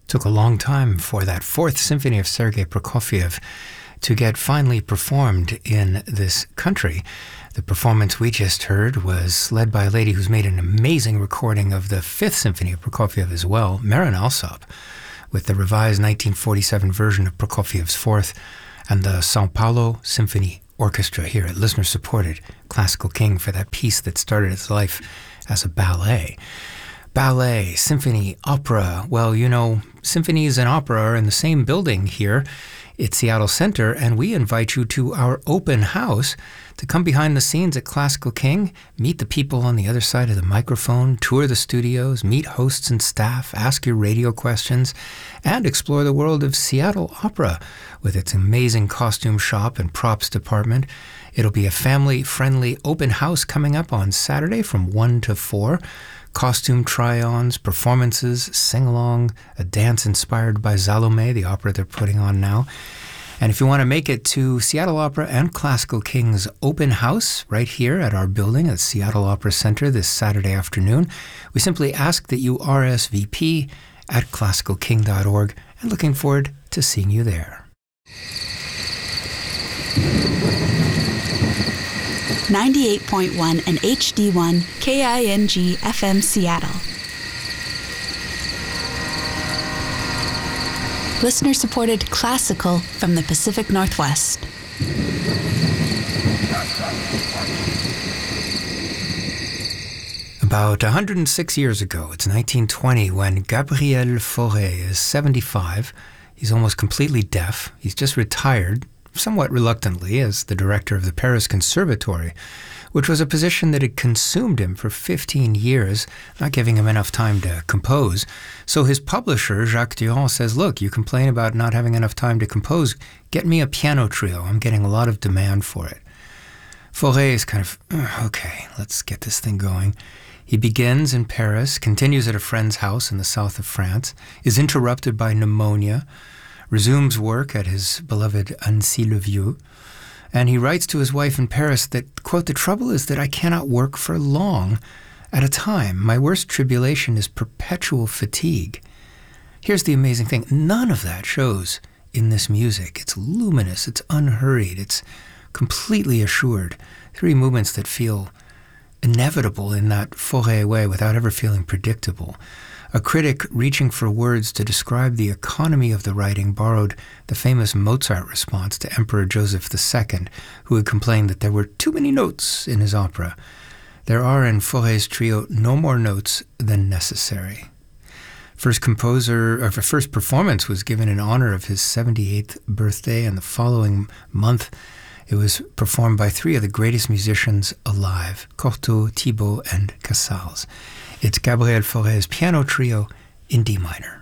Took a long time for that Fourth Symphony of Sergei Prokofiev to get finally performed in this country. The performance we just heard was led by a lady who's made an amazing recording of the Fifth Symphony of Prokofiev as well, Marin Alsop, with the revised 1947 version of Prokofiev's Fourth, and the São Paulo Symphony Orchestra here at listener-supported Classical King for that piece that started its life as a ballet. Ballet, symphony, opera. Well, you know, symphonies and opera are in the same building here at Seattle Center, and we invite you to our open house to come behind the scenes at Classical King, meet the people on the other side of the microphone, tour the studios, meet hosts and staff, ask your radio questions, and explore the world of Seattle Opera with its amazing costume shop and props department. It'll be a family-friendly open house coming up on Saturday from 1 to 4. Costume try-ons, performances, sing-along, a dance inspired by Salome, the opera they're putting on now. And if you want to make it to Seattle Opera and Classical King's open house right here at our building at Seattle Opera Center this Saturday afternoon, we simply ask that you RSVP at classicalking.org, and looking forward to seeing you there. 98.1 and HD1 KING FM Seattle. Listener-supported classical from the Pacific Northwest. About 106 years ago, it's 1920, when Gabriel Fauré is 75. He's almost completely deaf. He's just retired, somewhat reluctantly, as the director of the Paris Conservatory, which was a position that had consumed him for 15 years, not giving him enough time to compose. So his publisher, Jacques Durand, says, look, you complain about not having enough time to compose, get me a piano trio. I'm getting a lot of demand for it. Fauré is kind of, okay, let's get this thing going. He begins in Paris, continues at a friend's house in the south of France, is interrupted by pneumonia, resumes work at his beloved Annecy-le-Vieux, and he writes to his wife in Paris that, quote, the trouble is that I cannot work for long at a time. My worst tribulation is perpetual fatigue. Here's the amazing thing. None of that shows in this music. It's luminous, it's unhurried, it's completely assured. 3 movements that feel inevitable in that Fauré way without ever feeling predictable. A critic reaching for words to describe the economy of the writing borrowed the famous Mozart response to Emperor Joseph II, who had complained that there were too many notes in his opera. There are in Fauré's trio no more notes than necessary. First performance was given in honor of his 78th birthday, and the following month it was performed by 3 of the greatest musicians alive, Cortot, Thibault, and Casals. It's Gabriel Fauré's piano trio in D minor.